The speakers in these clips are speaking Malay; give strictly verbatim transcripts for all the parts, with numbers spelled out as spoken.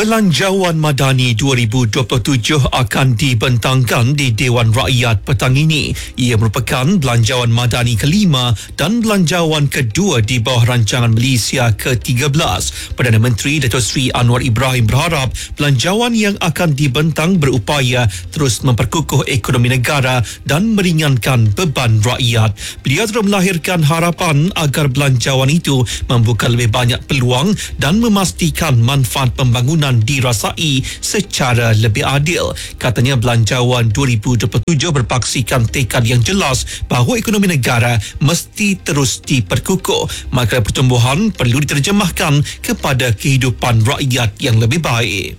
Belanjawan Madani dua ribu dua puluh tujuh akan dibentangkan di Dewan Rakyat petang ini. Ia merupakan belanjawan Madani kelima dan belanjawan kedua di bawah rancangan Malaysia ke tiga belas. Perdana Menteri Datuk Seri Anwar Ibrahim berharap belanjawan yang akan dibentang berupaya terus memperkukuh ekonomi negara dan meringankan beban rakyat. Beliau telah melahirkan harapan agar belanjawan itu membuka lebih banyak peluang dan memastikan manfaat pembangunan dirasai secara lebih adil. Katanya belanjawan dua ribu dua puluh tujuh berpaksikan tekad yang jelas bahawa ekonomi negara mesti terus diperkukuh. Maka pertumbuhan perlu diterjemahkan kepada kehidupan rakyat yang lebih baik.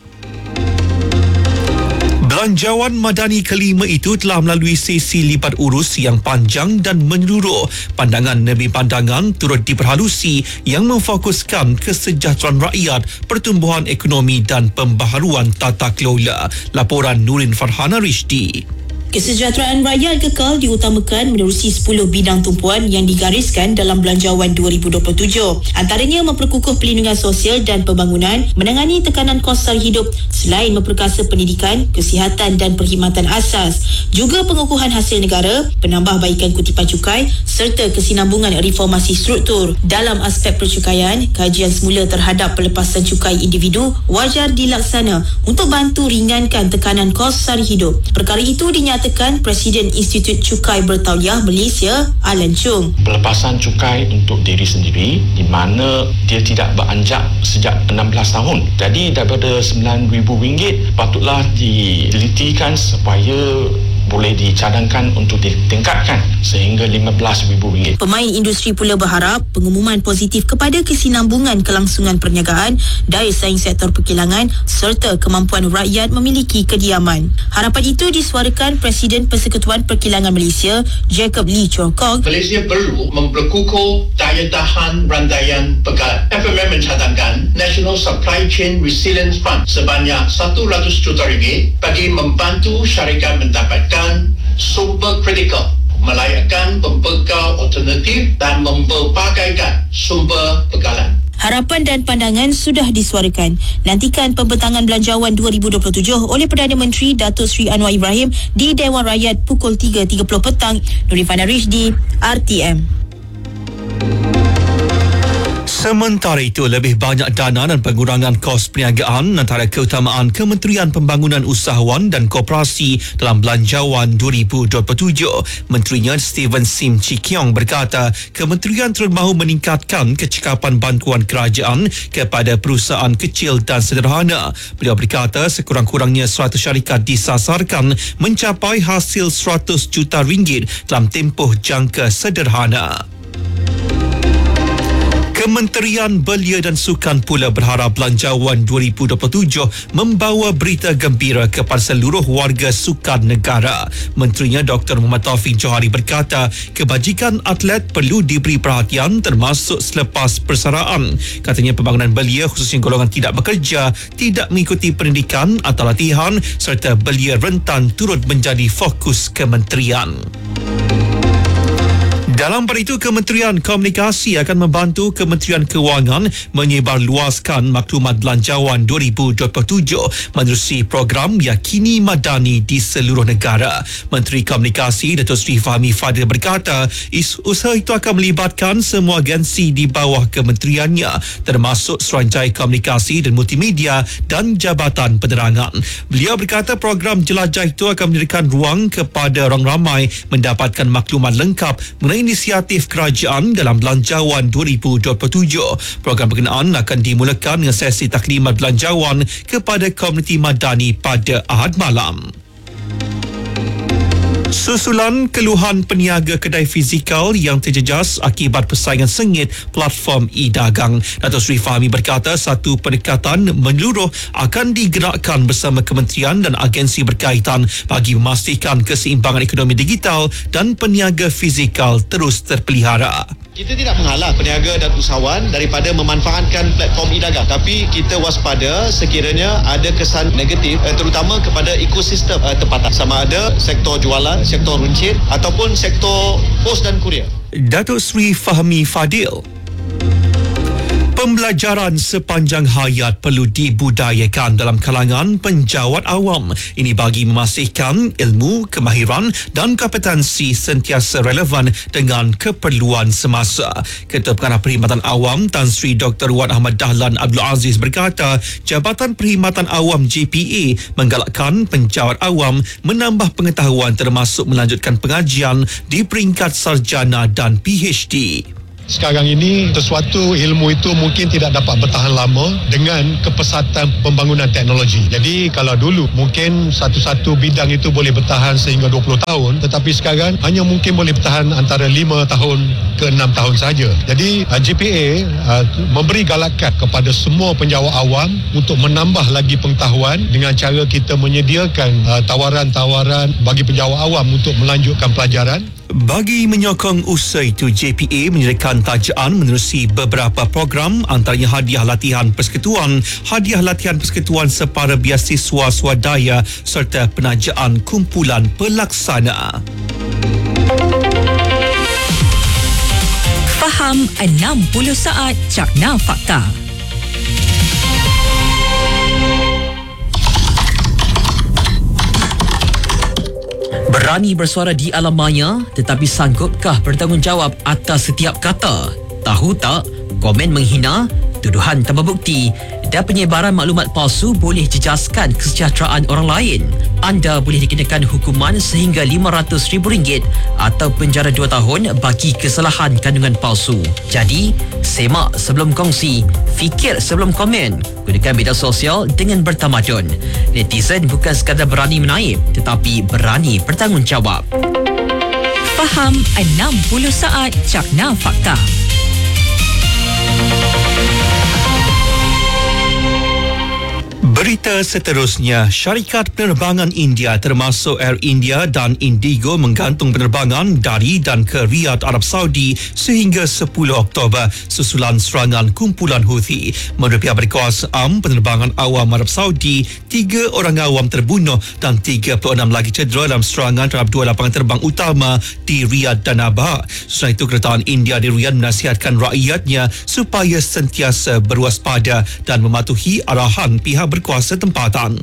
Belanjawan Madani kelima itu telah melalui sesi libat urus yang panjang dan menyeluruh. Pandangan demi pandangan turut diperhalusi yang memfokuskan kesejahteraan rakyat, pertumbuhan ekonomi dan pembaharuan tata kelola. Laporan Nurin Farhana Rishdi. Kesejahteraan rakyat kekal diutamakan menerusi sepuluh bidang tumpuan yang digariskan dalam Belanjawan dua ribu dua puluh tujuh. Antaranya memperkukuh perlindungan sosial dan pembangunan, menangani tekanan kos sara hidup selain memperkasa pendidikan, kesihatan dan perkhidmatan asas. Juga pengukuhan hasil negara, penambahbaikan kutipan cukai serta kesinambungan reformasi struktur. Dalam aspek percukaian, kajian semula terhadap pelepasan cukai individu wajar dilaksana untuk bantu ringankan tekanan kos sara hidup. Perkara itu dinyatakan Presiden Institut Cukai Bertauliah Malaysia, Alan Chung. Pelepasan cukai untuk diri sendiri di mana dia tidak beranjak sejak enam belas tahun. Jadi daripada sembilan ribu ringgit patutlah ditelitikan supaya boleh dicadangkan untuk ditingkatkan sehingga lima belas ribu ringgit. Pemain industri pula berharap pengumuman positif kepada kesinambungan kelangsungan perniagaan, daya saing sektor perkilangan serta kemampuan rakyat memiliki kediaman. Harapan itu disuarakan Presiden Persekutuan Perkilangan Malaysia, Jacob Lee Chor Kong. Malaysia perlu memperkukuh daya tahan rantaian pegalan. F M M mencadangkan National Supply Chain Resilience Fund sebanyak seratus juta ringgit bagi membantu syarikat mendapatkan sumber kritikal, melayakkan pembekal alternatif dan memperbagaikan sumber pegalan. Harapan dan pandangan sudah disuarakan. Nantikan pembentangan Belanjawan dua ribu dua puluh tujuh oleh Perdana Menteri Datuk Seri Anwar Ibrahim di Dewan Rakyat pukul tiga tiga puluh petang. Nurifana Rishdi, R T M. Sementara itu, lebih banyak dana dan pengurangan kos perniagaan antara keutamaan Kementerian Pembangunan Usahawan dan Koperasi dalam Belanjawan dua ribu dua puluh tujuh. Menterinya Stephen Sim Chee Kiong berkata, kementerian terus mahu meningkatkan kecekapan bantuan kerajaan kepada perusahaan kecil dan sederhana. Beliau berkata sekurang-kurangnya seratus syarikat disasarkan mencapai hasil seratus juta ringgit dalam tempoh jangka sederhana. Kementerian Belia dan Sukan pula berharap Belanjawan dua ribu dua puluh tujuh membawa berita gembira kepada seluruh warga sukan negara. Menterinya Doktor Muhammad Taufik Johari berkata, kebajikan atlet perlu diberi perhatian termasuk selepas persaraan. Katanya pembangunan belia khususnya golongan tidak bekerja, tidak mengikuti pendidikan atau latihan serta belia rentan turut menjadi fokus kementerian. Dalam pada itu, Kementerian Komunikasi akan membantu Kementerian Kewangan menyebarluaskan maklumat Belanjawan dua ribu dua puluh tujuh menerusi program Yakini Madani di seluruh negara. Menteri Komunikasi Datuk Seri Fahmi Fadil berkata, usaha itu akan melibatkan semua agensi di bawah kementeriannya termasuk Suruhanjaya Komunikasi dan Multimedia dan Jabatan Penerangan. Beliau berkata program jelajah itu akan memberikan ruang kepada orang ramai mendapatkan maklumat lengkap mengenai inisiatif kerajaan dalam Belanjawan dua ribu dua puluh tujuh. Program berkenaan akan dimulakan dengan sesi taklimat belanjawan kepada komuniti madani pada Ahad malam. Susulan keluhan peniaga kedai fizikal yang terjejas akibat persaingan sengit platform e-dagang. Datuk Seri Fahmi berkata satu pendekatan menyeluruh akan digerakkan bersama kementerian dan agensi berkaitan bagi memastikan keseimbangan ekonomi digital dan peniaga fizikal terus terpelihara. Kita tidak menghalang peniaga dan usahawan daripada memanfaatkan platform e-dagang, tapi kita waspada sekiranya ada kesan negatif terutama kepada ekosistem tempatan, sama ada sektor jualan, sektor runcit ataupun sektor pos dan kurier. Datuk Seri Fahmi Fadil. Pembelajaran sepanjang hayat perlu dibudayakan dalam kalangan penjawat awam. Ini bagi memastikan ilmu, kemahiran dan kompetensi sentiasa relevan dengan keperluan semasa. Ketua Pengarah Perkhidmatan Awam Tan Sri Doktor Wan Ahmad Dahlan Abdul Aziz berkata, Jabatan Perkhidmatan Awam J P A menggalakkan penjawat awam menambah pengetahuan termasuk melanjutkan pengajian di peringkat sarjana dan P H D. Sekarang ini sesuatu ilmu itu mungkin tidak dapat bertahan lama dengan kepesatan pembangunan teknologi. Jadi kalau dulu mungkin satu-satu bidang itu boleh bertahan sehingga dua puluh tahun, tetapi sekarang hanya mungkin boleh bertahan antara lima tahun ke enam tahun saja. Jadi J P A uh, memberi galakan kepada semua penjawat awam untuk menambah lagi pengetahuan dengan cara kita menyediakan uh, tawaran-tawaran bagi penjawat awam untuk melanjutkan pelajaran. Bagi menyokong usaha itu, J P A menyediakan tajaan menerusi beberapa program, antaranya hadiah latihan persekutuan, hadiah latihan persekutuan separa biasiswa swadaya serta penajaan kumpulan pelaksana. Faham enam puluh saat Cakna Fakta. Berani bersuara di alam maya, tetapi sanggupkah bertanggungjawab atas setiap kata? Tahu tak, komen menghina, tuduhan tanpa bukti dan penyebaran maklumat palsu boleh jejaskan kesejahteraan orang lain. Anda boleh dikenakan hukuman sehingga lima ratus ribu ringgit atau penjara dua tahun bagi kesalahan kandungan palsu. Jadi, semak sebelum kongsi, fikir sebelum komen. Gunakan media sosial dengan bertamadun. Netizen bukan sekadar berani menaip, tetapi berani bertanggungjawab. Faham enam puluh saat Cakna Fakta. Berita seterusnya, syarikat penerbangan India termasuk Air India dan Indigo menggantung penerbangan dari dan ke Riyadh, Arab Saudi sehingga sepuluh Oktober susulan serangan kumpulan Houthi. Menurut pihak berkuasa am penerbangan awam Arab Saudi, tiga orang awam terbunuh dan tiga puluh enam lagi cedera dalam serangan terhadap dua lapangan terbang utama di Riyadh dan Abha. Selain itu, kedutaan India di Riyadh menasihatkan rakyatnya supaya sentiasa berwaspada dan mematuhi arahan pihak berkuasa tempatan.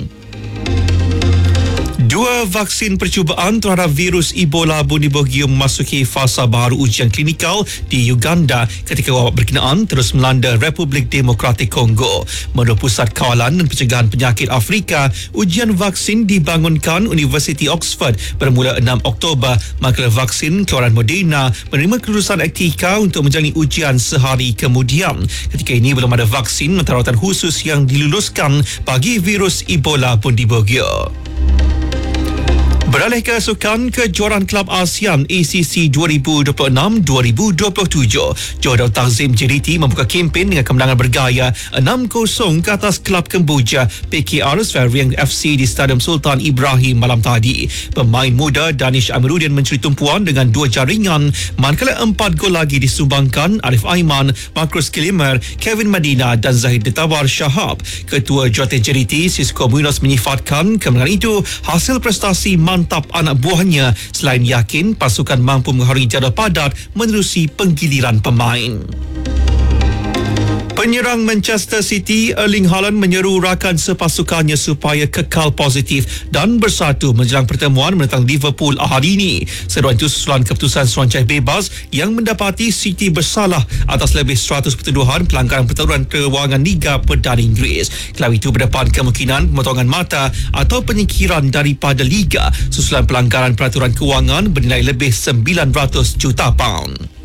Dua vaksin percubaan terhadap virus Ebola Bundibugyo memasuki fasa baru ujian klinikal di Uganda ketika wabak berkenaan terus melanda Republik Demokratik Kongo. Menurut Pusat Kawalan dan Pencegahan Penyakit Afrika, ujian vaksin dibangunkan Universiti Oxford bermula enam Oktober, manakala vaksin keluaran Moderna menerima kelulusan etika untuk menjalani ujian sehari kemudian. Ketika ini belum ada vaksin atau rawatan khusus yang diluluskan bagi virus Ebola Bundibugyo. Beralih ke sukan, kejuaraan Kelab ASEAN A C C dua ribu dua puluh enam dua ribu dua puluh tujuh. Johor Darul Takzim J D T membuka kempen dengan kemenangan bergaya enam kosong ke atas Kelab Kemboja P K R Sferian F C di Stadium Sultan Ibrahim malam tadi. Pemain muda Danish Amiruddin mencuri tumpuan dengan dua jaringan, manakala empat gol lagi disumbangkan Arif Aiman, Marcus Kilimer, Kevin Madina dan Zahid Detawar Shahab. Ketua Jurulatih J D T Sisko Munoz menyifatkan kemenangan itu hasil prestasi mantap anak buahnya, selain yakin pasukan mampu mengharungi jadual padat menerusi penggiliran pemain. Penyerang Manchester City Erling Haaland menyeru rakan sepasukannya supaya kekal positif dan bersatu menjelang pertemuan menentang Liverpool ahad ini. Seruan itu susulan keputusan seruncai bebas yang mendapati City bersalah atas lebih seratus pertuduhan pelanggaran peraturan kewangan Liga Perdana Inggeris. Kelab itu berdepan kemungkinan pemotongan mata atau penyingkiran daripada Liga susulan pelanggaran peraturan kewangan bernilai lebih sembilan ratus juta pound.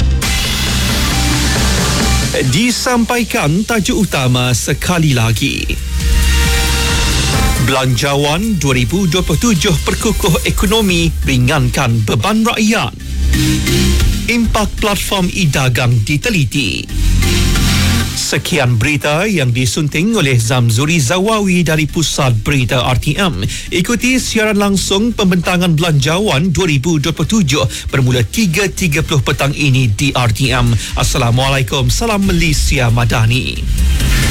Disampaikan tajuk utama sekali lagi. Belanjawan dua ribu dua puluh tujuh perkukuh ekonomi ringankan beban rakyat. Impak platform e-dagang diteliti. Sekian berita yang disunting oleh Zamzuri Zawawi dari Pusat Berita R T M. Ikuti siaran langsung pembentangan Belanjawan dua ribu dua puluh tujuh bermula tiga tiga puluh petang ini di R T M. Assalamualaikum, salam Malaysia Madani.